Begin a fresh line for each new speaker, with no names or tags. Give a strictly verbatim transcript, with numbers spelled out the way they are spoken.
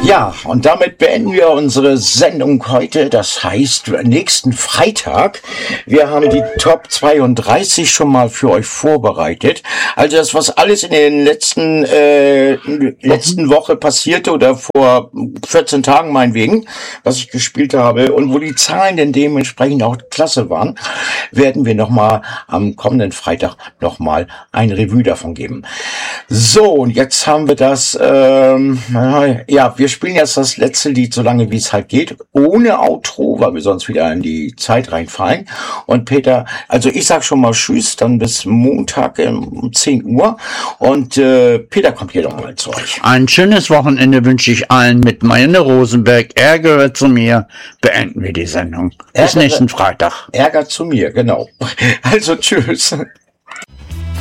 Ja, und damit beenden wir unsere Sendung heute. Das heißt, nächsten Freitag. Wir haben die Top zweiunddreißig schon mal für euch vorbereitet. Also das, was alles in den letzten äh, letzten Woche passierte oder vor vierzehn Tagen meinetwegen, was ich gespielt habe und wo die Zahlen denn dementsprechend auch klasse waren, werden wir nochmal am kommenden Freitag nochmal ein Revue davon geben. So, und jetzt haben wir das, ähm, ja, wir spielen jetzt das letzte Lied so lange, wie es halt geht, ohne Outro, weil wir sonst wieder in die Zeit reinfallen. Und Peter, also ich sag schon mal Tschüss, dann bis Montag um zehn Uhr. Und äh, Peter kommt hier nochmal zu euch.
Ein schönes Wochenende wünsche ich allen mit Marianne Rosenberg. Er gehört zu mir. Beenden wir die Sendung. Bis
Ärger,
nächsten Freitag.
Ärger zu mir, genau. Also tschüss.